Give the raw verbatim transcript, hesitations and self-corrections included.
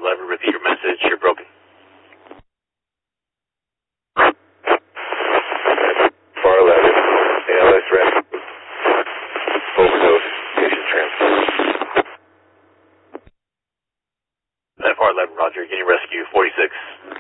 eleven, repeat your message. You're broken. four eleven, A L S rep. Overdose, patient transport. F R eleven, roger. Getting rescue, forty-six.